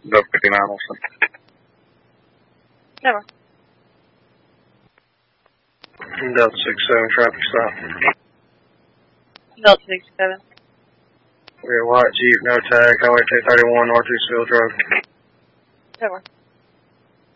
Delta 59 Olsen. Never. Delta 67 traffic stop. Delta 67. We have white Jeep, no tag, Highway 231, Northeast Field Road. Never.